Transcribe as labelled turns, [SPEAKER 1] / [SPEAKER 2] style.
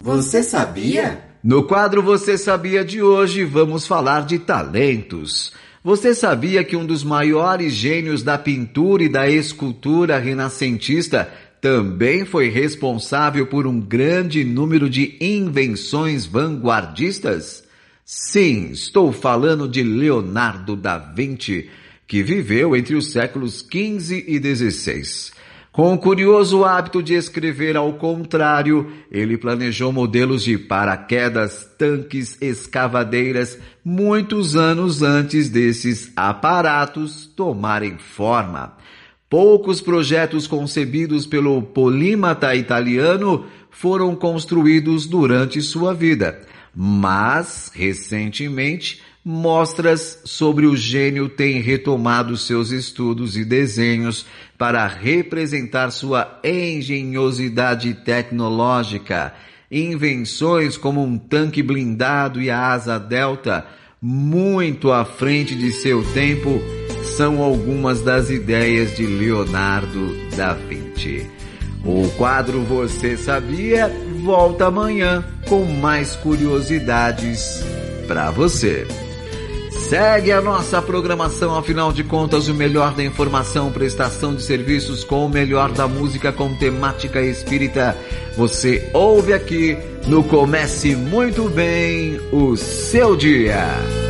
[SPEAKER 1] Você sabia?
[SPEAKER 2] No quadro Você Sabia de hoje, vamos falar de talentos. Você sabia que um dos maiores gênios da pintura e da escultura renascentista também foi responsável por um grande número de invenções vanguardistas? Sim, estou falando de Leonardo da Vinci, que viveu entre os séculos XV e XVI. Com o curioso hábito de escrever ao contrário, ele planejou modelos de paraquedas, tanques, escavadeiras, muitos anos antes desses aparatos tomarem forma. Poucos projetos concebidos pelo polímata italiano foram construídos durante sua vida, mas, recentemente, mostras sobre o gênio têm retomado seus estudos e desenhos para representar sua engenhosidade tecnológica. Invenções como um tanque blindado e a asa delta, muito à frente de seu tempo, são algumas das ideias de Leonardo da Vinci. O quadro Você Sabia volta amanhã com mais curiosidades para você. Segue a nossa programação, afinal de contas, o melhor da informação, prestação de serviços com o melhor da música com temática espírita. Você ouve aqui no Comece Muito Bem o Seu Dia.